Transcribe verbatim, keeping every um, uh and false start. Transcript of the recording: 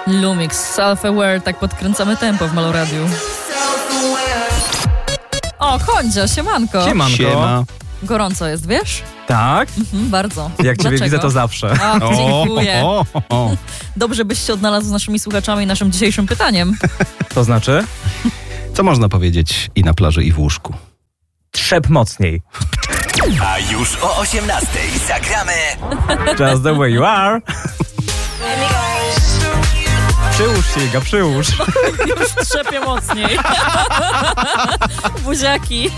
Lumix, Self-Aware, tak podkręcamy tempo w Maloradiu. O, Kondzio, siemanko. Siemanko. Siema. Gorąco jest, wiesz? Tak? Mhm, bardzo. Jak ciebie Dlaczego? widzę, to zawsze. Ach, dziękuję. O, o, o. Dobrze byś się odnalazł z naszymi słuchaczami i naszym dzisiejszym pytaniem. To znaczy? Co można powiedzieć i na plaży, i w łóżku? Trzep mocniej. A już o osiemnastej zagramy Just the way you are. Przyłóż się, Iga, przyłóż. Już trzepie mocniej. Buziaki.